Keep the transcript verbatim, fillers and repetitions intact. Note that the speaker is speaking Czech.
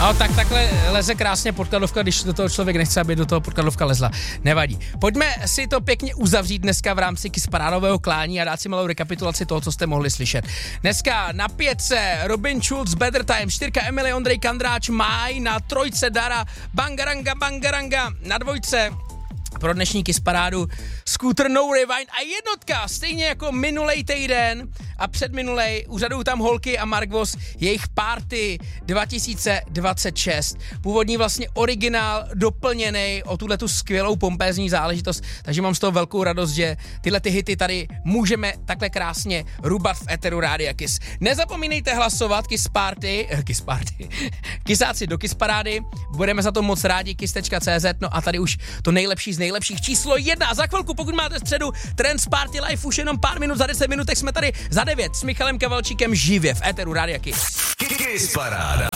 No tak takhle leze krásně podkladovka, když do toho člověk nechce, aby do toho podkladovka lezla. Nevadí. Pojďme si to pěkně uzavřít dneska v rámci Kisparádového klání a dát si malou rekapitulaci toho, co jste mohli slyšet. Dneska na pětce Robin Schulz, Better Time, čtyřka Emily, Ondrej Kandráč, Máj, na trojce Dara, Bangaranga, Bangaranga, na dvojce pro dnešní Kisparádu Scooter No Rewind a jednotka, stejně jako minulej týden a předminulej, úřadují tam holky a Mark Voss, jejich party dva tisíce dvacet šest. Původní vlastně originál doplněný o tuhletu skvělou pompézní záležitost, takže mám z toho velkou radost, že tyhle ty hity tady můžeme takhle krásně rubat v éteru Rádia Kiss. Nezapomínejte hlasovat Kiss Party, eh, Kiss Party, Kissáci do Kissparády, budeme za to moc rádi, kiss tečka cé zet, no a tady už to nejlepší z nejlepších číslo jedna. A za chvilku, pokud máte středu Trends Party Live, už jenom pár minut, za deset minutek jsme tady za devět s Michalem Kavalčíkem živě v éteru Rádia Kiss. Kiss Paráda.